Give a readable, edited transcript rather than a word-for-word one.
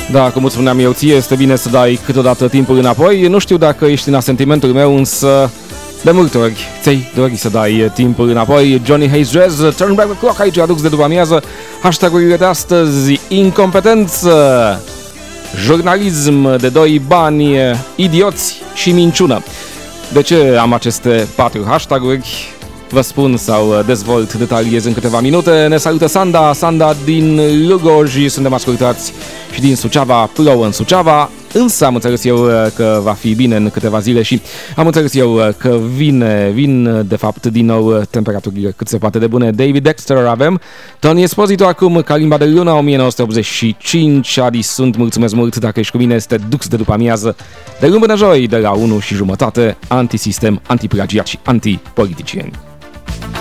Da, cum îți spuneam eu ție, este bine să dai câteodată timpul înapoi. Nu știu dacă ești în asentimentul meu, însă de multe ori ți-ai dori să dai timpul înapoi. Johnny Hayes Jazz, Turn Back the Clock, aici adux de după amiază. Hashtag-urile de astăzi: incompetență, jurnalism de doi bani, idioți și minciună. De ce am aceste 4 hashtag-uri? Vă spun sau dezvolt, detaliez în câteva minute. Ne salută Sanda din Lugoj, suntem ascultați și din Suceava, plouă în Suceava, însă am înțeles eu că va fi bine în câteva zile și am înțeles eu că vin de fapt din nou temperaturile cât se poate de bune. David Dexter avem, Tony Esposito acum, Kalimba de Luna 1985, Adi sunt, mulțumesc mult, dacă ești cu mine este Dux de după amiază de luni până joi de la 1:30, antisistem, antiplagiat și antipoliticieni.